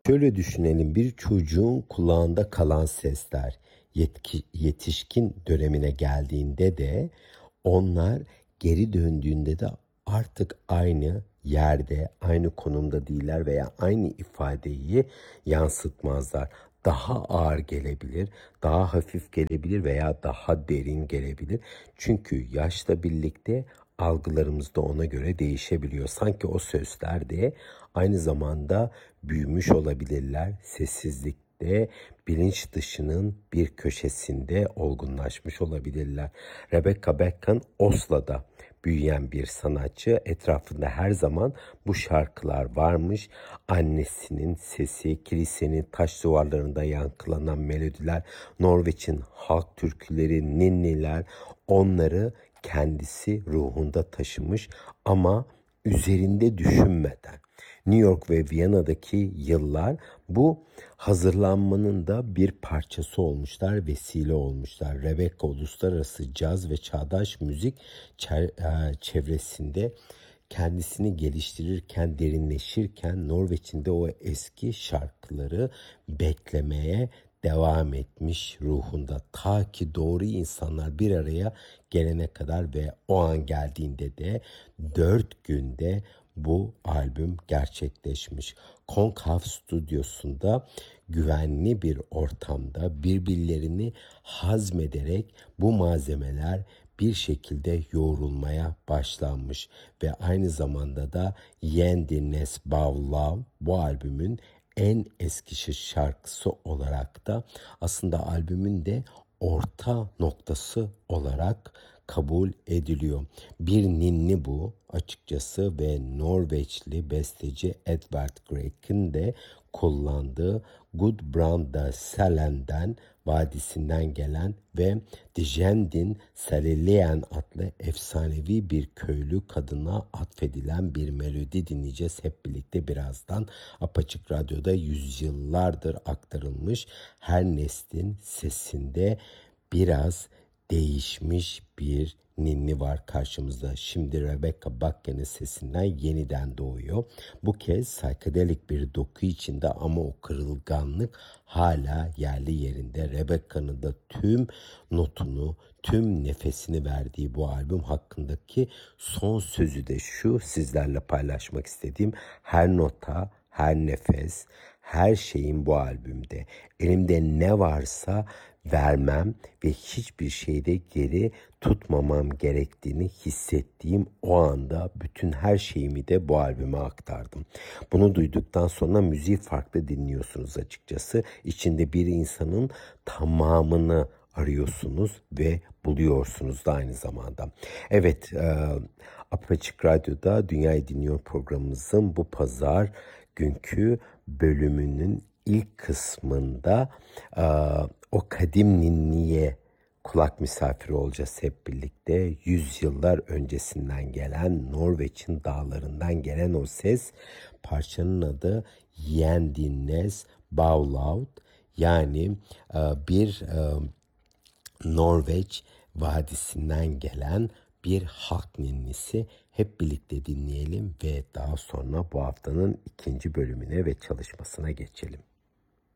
Şöyle düşünelim, bir çocuğun kulağında kalan sesler yetişkin dönemine geldiğinde de onlar geri döndüğünde de artık aynı yerde, aynı konumda değiller veya aynı ifadeyi yansıtmazlar. Daha ağır gelebilir, daha hafif gelebilir veya daha derin gelebilir. Çünkü yaşla birlikte algılarımız da ona göre değişebiliyor. Sanki o sözler de aynı zamanda büyümüş olabilirler. Sessizlikte, bilinç dışının bir köşesinde olgunlaşmış olabilirler. Rebecca Beckham Oslo'da büyüyen bir sanatçı. Etrafında her zaman bu şarkılar varmış. Annesinin sesi, kilisenin taş duvarlarında yankılanan melodiler, Norveç'in halk türküleri, ninniler, onları kendisi ruhunda taşımış ama üzerinde düşünmeden. New York ve Viyana'daki yıllar bu hazırlanmanın da bir parçası olmuşlar, vesile olmuşlar. Rebecca uluslararası caz ve çağdaş müzik çevresinde kendisini geliştirirken, derinleşirken Norveç'in de o eski şarkıları beklemeye devam etmiş ruhunda. Ta ki doğru insanlar bir araya gelene kadar ve o an geldiğinde de 4 günde bu albüm gerçekleşmiş. Konkav stüdyosunda güvenli bir ortamda birbirlerini hazmederek bu malzemeler bir şekilde yoğrulmaya başlanmış ve aynı zamanda da Yendi Nes Bavlav bu albümün en eski şarkısı olarak da aslında albümün de orta noktası olarak kabul ediliyor. Bir ninni bu açıkçası ve Norveçli besteci Edvard Grieg'in de kullandığı Gudbrandsdal'den vadisinden gelen ve Djendin Salilén adlı efsanevi bir köylü kadına atfedilen bir melodi dinleyeceğiz hep birlikte birazdan. Apaçık Radyo'da yüzyıllardır aktarılmış, her neslin sesinde biraz değişmiş bir ninni var karşımızda. Şimdi Rebecca Beckham'ın sesinden yeniden doğuyor. Bu kez saykadelik bir doku içinde ama o kırılganlık hala yerli yerinde. Rebecca'nın da tüm notunu, tüm nefesini verdiği bu albüm hakkındaki son sözü de şu, sizlerle paylaşmak istediğim: her nota, her nefes, her şeyin bu albümde. Elimde ne varsa vermem ve hiçbir şeyde geri tutmamam gerektiğini hissettiğim o anda bütün her şeyimi de bu albüme aktardım. Bunu duyduktan sonra müziği farklı dinliyorsunuz açıkçası. İçinde bir insanın tamamını arıyorsunuz ve buluyorsunuz da aynı zamanda. Evet, Apaçık Radyo'da Dünyayı Dinliyor programımızın bu pazar günkü bölümünün ilk kısmında o kadim ninniye kulak misafiri olacağız hep birlikte. Yüzyıllar öncesinden gelen, Norveç'in dağlarından gelen o ses. Parçanın adı Yendines Bavlaut, yani bir Norveç vadisinden gelen bir halk ninnisi. Hep birlikte dinleyelim ve daha sonra bu haftanın ikinci bölümüne ve çalışmasına geçelim.